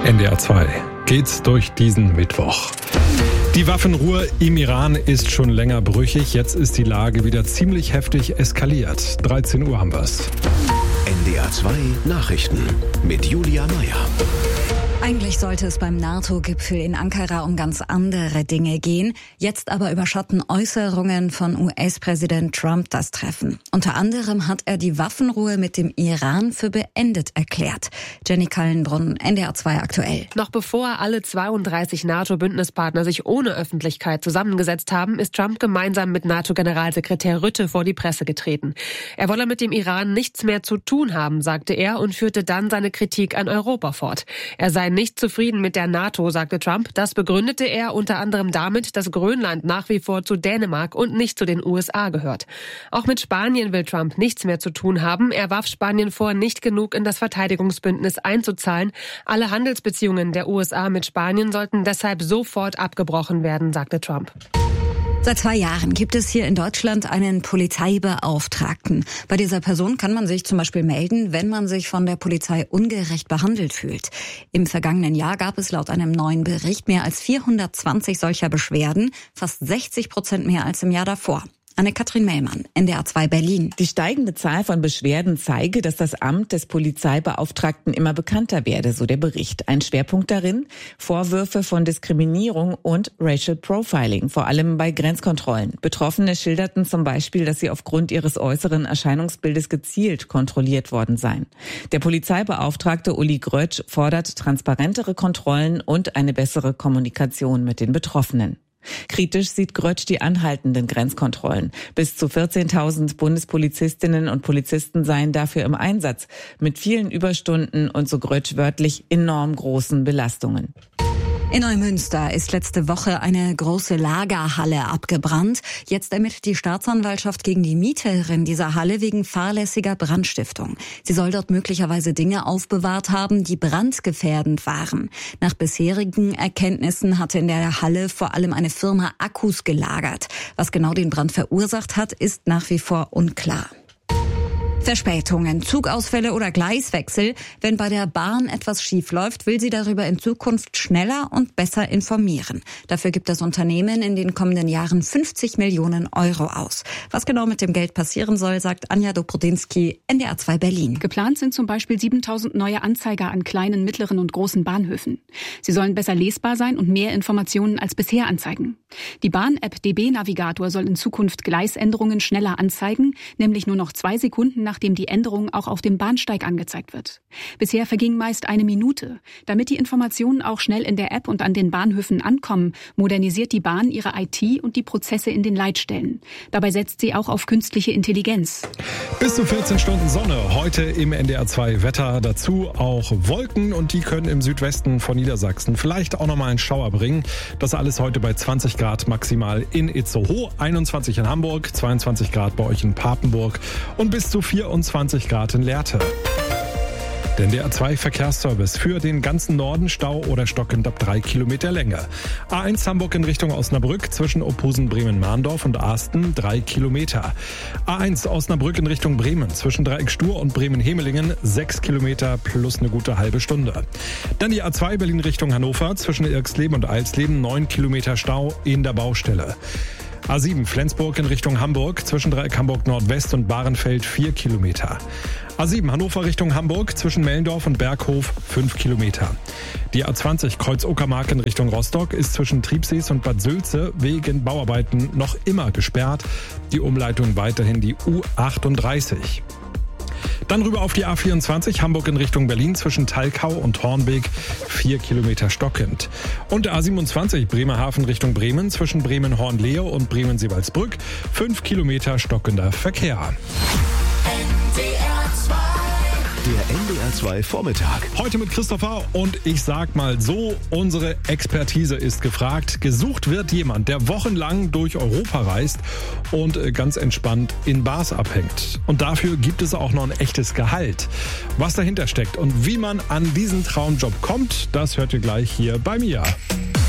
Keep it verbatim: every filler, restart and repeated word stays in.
N D R zwei geht's durch diesen Mittwoch. Die Waffenruhe im Iran ist schon länger brüchig. Jetzt ist die Lage wieder ziemlich heftig eskaliert. dreizehn Uhr haben wir's. N D R zwei Nachrichten mit Julia Meyer. Eigentlich sollte es beim NATO-Gipfel in Ankara um ganz andere Dinge gehen. Jetzt aber überschatten Äußerungen von U S-Präsident Trump das Treffen. Unter anderem hat er die Waffenruhe mit dem Iran für beendet erklärt. Jenny Kallenbrunn, N D R zwei aktuell. Noch bevor alle zweiunddreißig NATO-Bündnispartner sich ohne Öffentlichkeit zusammengesetzt haben, ist Trump gemeinsam mit NATO-Generalsekretär Rutte vor die Presse getreten. Er wolle mit dem Iran nichts mehr zu tun haben, sagte er und führte dann seine Kritik an Europa fort. Er sei nicht zufrieden mit der NATO, sagte Trump. Das begründete er unter anderem damit, dass Grönland nach wie vor zu Dänemark und nicht zu den U S A gehört. Auch mit Spanien will Trump nichts mehr zu tun haben. Er warf Spanien vor, nicht genug in das Verteidigungsbündnis einzuzahlen. Alle Handelsbeziehungen der U S A mit Spanien sollten deshalb sofort abgebrochen werden, sagte Trump. Seit zwei Jahren gibt es hier in Deutschland einen Polizeibeauftragten. Bei dieser Person kann man sich zum Beispiel melden, wenn man sich von der Polizei ungerecht behandelt fühlt. Im vergangenen Jahr gab es laut einem neuen Bericht mehr als vierhundertzwanzig solcher Beschwerden, fast sechzig Prozent mehr als im Jahr davor. Anne-Kathrin Mellmann, N D R zwei Berlin. Die steigende Zahl von Beschwerden zeige, dass das Amt des Polizeibeauftragten immer bekannter werde, so der Bericht. Ein Schwerpunkt darin: Vorwürfe von Diskriminierung und Racial Profiling, vor allem bei Grenzkontrollen. Betroffene schilderten zum Beispiel, dass sie aufgrund ihres äußeren Erscheinungsbildes gezielt kontrolliert worden seien. Der Polizeibeauftragte Uli Grötsch fordert transparentere Kontrollen und eine bessere Kommunikation mit den Betroffenen. Kritisch sieht Grötsch die anhaltenden Grenzkontrollen. Bis zu vierzehntausend Bundespolizistinnen und Polizisten seien dafür im Einsatz, mit vielen Überstunden und, so Grötsch wörtlich, enorm großen Belastungen. In Neumünster ist letzte Woche eine große Lagerhalle abgebrannt. Jetzt ermittelt die Staatsanwaltschaft gegen die Mieterin dieser Halle wegen fahrlässiger Brandstiftung. Sie soll dort möglicherweise Dinge aufbewahrt haben, die brandgefährdend waren. Nach bisherigen Erkenntnissen hatte in der Halle vor allem eine Firma Akkus gelagert. Was genau den Brand verursacht hat, ist nach wie vor unklar. Verspätungen, Zugausfälle oder Gleiswechsel. Wenn bei der Bahn etwas schief läuft, will sie darüber in Zukunft schneller und besser informieren. Dafür gibt das Unternehmen in den kommenden Jahren fünfzig Millionen Euro aus. Was genau mit dem Geld passieren soll, sagt Anja Dobrodinsky, N D R zwei Berlin. Geplant sind zum Beispiel siebentausend neue Anzeiger an kleinen, mittleren und großen Bahnhöfen. Sie sollen besser lesbar sein und mehr Informationen als bisher anzeigen. Die Bahn-App D B-Navigator soll in Zukunft Gleisänderungen schneller anzeigen, nämlich nur noch zwei Sekunden nach nachdem die Änderung auch auf dem Bahnsteig angezeigt wird. Bisher verging meist eine Minute. Damit die Informationen auch schnell in der App und an den Bahnhöfen ankommen, modernisiert die Bahn ihre I T und die Prozesse in den Leitstellen. Dabei setzt sie auch auf künstliche Intelligenz. Bis zu vierzehn Stunden Sonne heute im N D R zwei Wetter. Dazu auch Wolken, und die können im Südwesten von Niedersachsen vielleicht auch nochmal einen Schauer bringen. Das alles heute bei zwanzig Grad maximal in Itzehoe, einundzwanzig in Hamburg, zweiundzwanzig Grad bei euch in Papenburg und bis zu vierundzwanzig Grad in Lehrte. Der N D R zwei Verkehrsservice für den ganzen Norden: Stau oder stockend ab drei Kilometer Länge. A eins Hamburg in Richtung Osnabrück zwischen Ophusen, Bremen-Mahndorf und Asten drei Kilometer. A eins Osnabrück in Richtung Bremen zwischen Dreieck Stur und Bremen-Hemelingen sechs Kilometer plus eine gute halbe Stunde. Dann die A zwei Berlin Richtung Hannover zwischen Irxleben und Eilsleben neun Kilometer Stau in der Baustelle. A sieben Flensburg in Richtung Hamburg zwischen Dreieck Hamburg Nordwest und Bahrenfeld vier Kilometer. A sieben Hannover Richtung Hamburg zwischen Mellendorf und Berghof fünf Kilometer. Die A zwanzig Kreuz Uckermark in Richtung Rostock ist zwischen Triebsees und Bad Sülze wegen Bauarbeiten noch immer gesperrt. Die Umleitung weiterhin die U achtunddreißig. Dann rüber auf die A vierundzwanzig Hamburg in Richtung Berlin zwischen Thalkau und Hornbeek vier Kilometer stockend. Und der A siebenundzwanzig Bremerhaven Richtung Bremen zwischen Bremen-Hornlehe und Bremen-Seewaldsbrück fünf Kilometer stockender Verkehr. Der N D R zwei Vormittag. Heute mit Christopher, und ich sag mal so, unsere Expertise ist gefragt. Gesucht wird jemand, der wochenlang durch Europa reist und ganz entspannt in Bars abhängt. Und dafür gibt es auch noch ein echtes Gehalt. Was dahinter steckt und wie man an diesen Traumjob kommt, das hört ihr gleich hier bei mir.